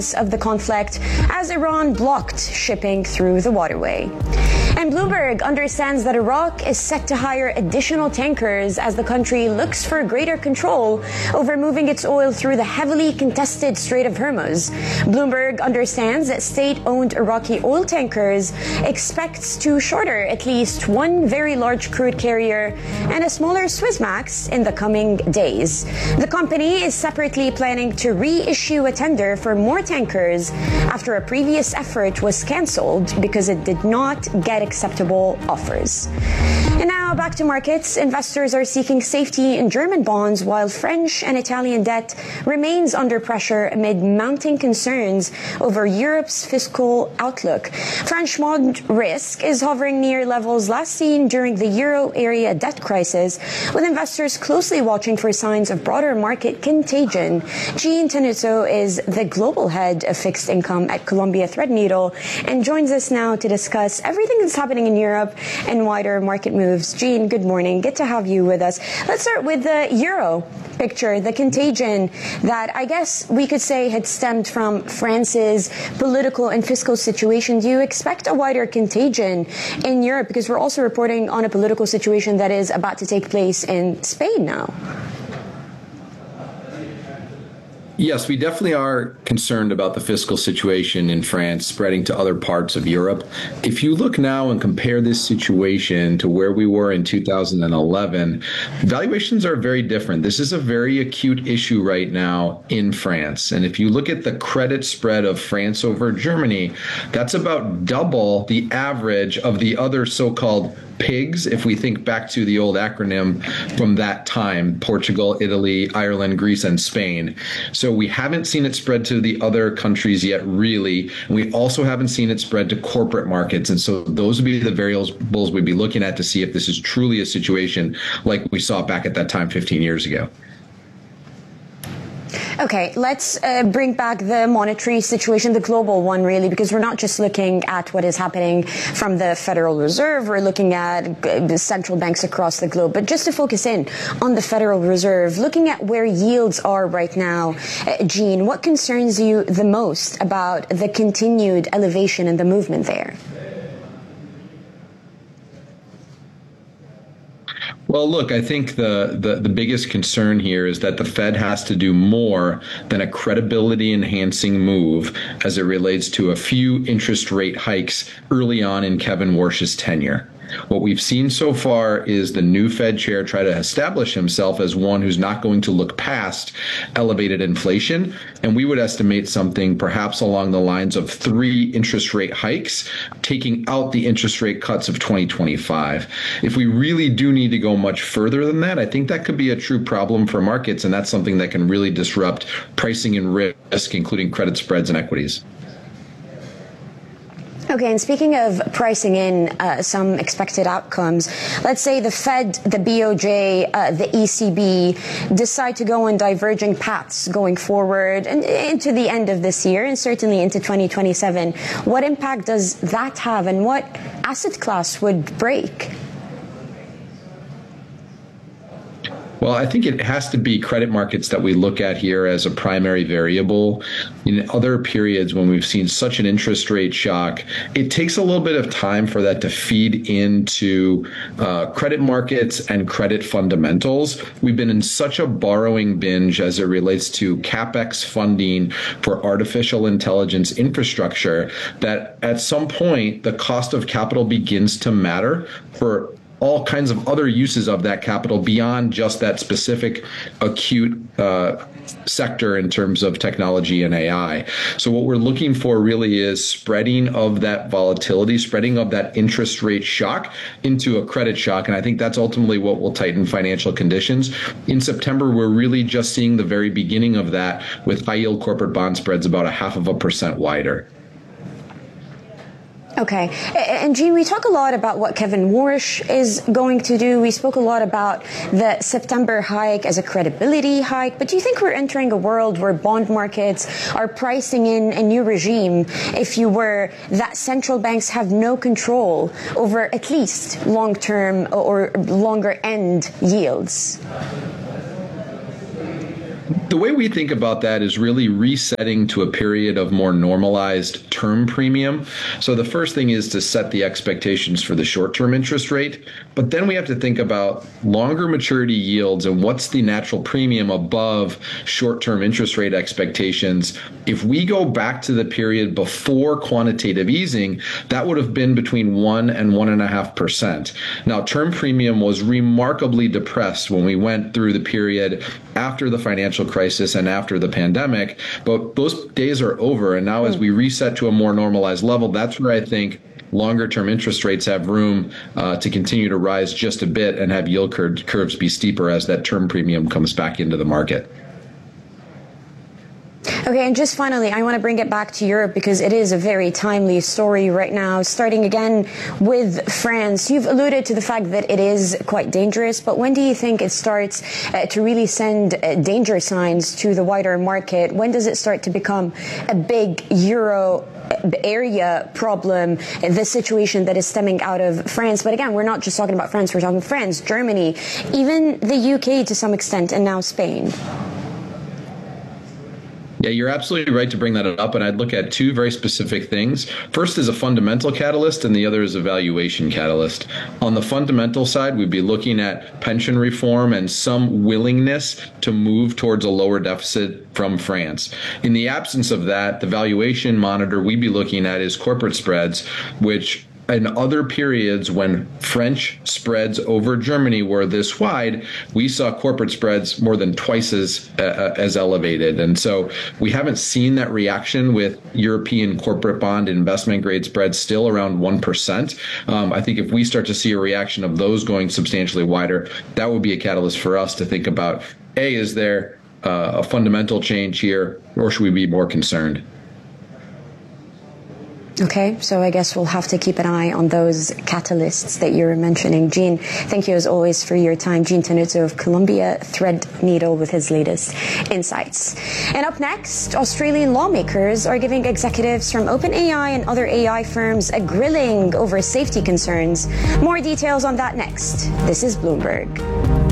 of the conflict as Iran blocked shipping through the waterway. And Bloomberg understands that Iraq is set to hire additional tankers as the country looks for greater control over moving its oil through the heavily contested Strait of Hormuz. Bloomberg understands that state-owned Iraqi oil tankers expects to charter at least one very large crude carrier and a smaller Suezmax in the coming days. The company is separately planning to reissue a tender for more tankers after a previous effort was cancelled because it did not get acceptable offers. And now back to markets. Investors are seeking safety in German bonds while French and Italian debt remains under pressure amid mounting concerns over Europe's fiscal outlook. French bond risk is hovering near levels last seen during the euro area debt crisis, with investors closely watching for signs of broader market contagion. Jean Tenuto is the global head of fixed income at Columbia Threadneedle and joins us now to discuss everything that's happening in Europe and wider market moves. Jean, good morning. Good to have you with us. Let's start with the euro picture, the contagion that I guess we could say had stemmed from France's political and fiscal situation. Do you expect a wider contagion in Europe? Because we're also reporting on a political situation that is about to take place in Spain now. Yes, we definitely are concerned about the fiscal situation in France spreading to other parts of Europe. If you look now and compare this situation to where we were in 2011, valuations are very different. This is a very acute issue right now in France. And if you look at the credit spread of France over Germany, that's about double the average of the other so-called PIGS, if we think back to the old acronym from that time: Portugal, Italy, Ireland, Greece, and Spain. So we haven't seen it spread to the other countries yet, really. And we also haven't seen it spread to corporate markets. And so those would be the variables we'd be looking at to see if this is truly a situation like we saw back at that time 15 years ago. Okay, let's bring back the monetary situation, the global one, really, because we're not just looking at what is happening from the Federal Reserve. We're looking at the central banks across the globe. But just to focus in on the Federal Reserve, looking at where yields are right now, Jean, what concerns you the most about the continued elevation and the movement there? Well, look, I think the biggest concern here is that the Fed has to do more than a credibility enhancing move as it relates to a few interest rate hikes early on in Kevin Warsh's tenure. What we've seen so far is the new Fed chair try to establish himself as one who's not going to look past elevated inflation. And we would estimate something perhaps along the lines of 3 interest rate hikes, taking out the interest rate cuts of 2025. If we really do need to go much further than that, I think that could be a true problem for markets. And that's something that can really disrupt pricing and risk, including credit spreads and equities. Okay, and speaking of pricing in some expected outcomes, let's say the Fed, the BOJ, the ECB decide to go on diverging paths going forward and into the end of this year and certainly into 2027. What impact does that have and what asset class would break? Well, I think it has to be credit markets that we look at here as a primary variable. In other periods when we've seen such an interest rate shock, it takes a little bit of time for that to feed into credit markets and credit fundamentals. We've been in such a borrowing binge as it relates to CapEx funding for artificial intelligence infrastructure that at some point the cost of capital begins to matter for all kinds of other uses of that capital beyond just that specific acute sector in terms of technology and AI. So what we're looking for really is spreading of that volatility, spreading of that interest rate shock into a credit shock. And I think that's ultimately what will tighten financial conditions. In September, we're really just seeing the very beginning of that with high yield corporate bond spreads about 0.5% wider. Okay. And Jean, we talk a lot about what Kevin Warsh is going to do. We spoke a lot about the September hike as a credibility hike. But do you think we're entering a world where bond markets are pricing in a new regime, if you were, that central banks have no control over at least long-term or longer end yields? The way we think about that is really resetting to a period of more normalized term premium. So the first thing is to set the expectations for the short-term interest rate, but then we have to think about longer maturity yields and what's the natural premium above short-term interest rate expectations. If we go back to the period before quantitative easing, that would have been between 1 and 1.5%. Now, term premium was remarkably depressed when we went through the period after the financial crisis and after the pandemic, but those days are over. And now as we reset to a more normalized level, that's where I think longer term interest rates have room to continue to rise just a bit and have yield curves be steeper as that term premium comes back into the market. Okay, and just finally, I want to bring it back to Europe because it is a very timely story right now. Starting again with France, you've alluded to the fact that it is quite dangerous, but when do you think it starts to really send danger signs to the wider market? When does it start to become a big euro area problem, the situation that is stemming out of France? But again, we're not just talking about France, we're talking France, Germany, even the UK to some extent, and now Spain. Yeah, you're absolutely right to bring that up. And I'd look at two very specific things. First is a fundamental catalyst, and the other is a valuation catalyst. On the fundamental side, we'd be looking at pension reform and some willingness to move towards a lower deficit from France. In the absence of that, the valuation monitor we'd be looking at is corporate spreads, which in other periods when French spreads over Germany were this wide, we saw corporate spreads more than twice as elevated. And so we haven't seen that reaction with European corporate bond investment grade spreads still around 1%. I think if we start to see a reaction of those going substantially wider, that would be a catalyst for us to think about, A, is there a fundamental change here, or should we be more concerned? Okay, so I guess we'll have to keep an eye on those catalysts that you're mentioning. Gene, thank you as always for your time. Gene Tenuzzo of Columbia Threadneedle with his latest insights. And up next, Australian lawmakers are giving executives from OpenAI and other AI firms a grilling over safety concerns. More details on that next. This is Bloomberg.